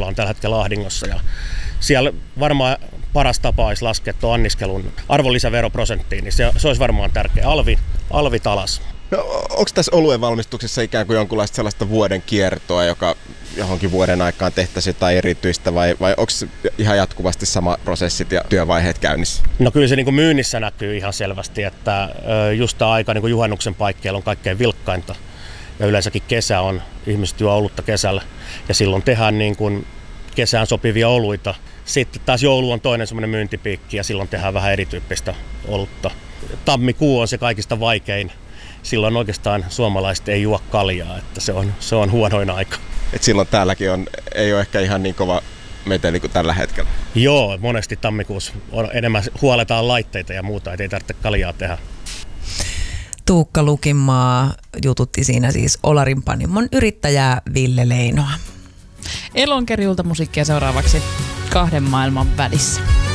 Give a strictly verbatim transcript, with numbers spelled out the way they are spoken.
on tällä hetkellä ahdingossa. Ja siellä varmaan paras tapa olisi laskea tuon anniskelun arvonlisäveroprosenttiin, niin se, se olisi varmaan tärkeä. Alvi, alvit alas. No, onko tässä oluen valmistuksessa ikään kuin jonkunlaista sellaista vuoden kiertoa, joka johonkin vuoden aikaan tehtäisiin jotain erityistä, vai, vai onko ihan jatkuvasti sama prosessit ja työvaiheet käynnissä? No kyllä se niin kuin myynnissä näkyy ihan selvästi, että just tämä aika niin kuin juhannuksen paikkeilla on kaikkein vilkkainta. Ja yleensäkin kesä on, ihmiset juo olutta kesällä ja silloin tehdään niin kuin kesään sopivia oluita. Sitten taas joulu on toinen semmoinen myyntipiikki ja silloin tehdään vähän erityyppistä olutta. Tammikuu on se kaikista vaikein. Silloin oikeastaan suomalaiset ei juo kaljaa, että se on, se on huonoin aika. Et silloin täälläkin on, ei ole ehkä ihan niin kova meteli kuin tällä hetkellä. Joo, monesti tammikuussa on enemmän huoletaan laitteita ja muuta, ettei tarvitse kaljaa tehdä. Tuukka Lukinmaa jututti siinä siis Olarin Panimon yrittäjää Ville Leinoa. Elonkerjulta musiikkia seuraavaksi Kahden maailman välissä.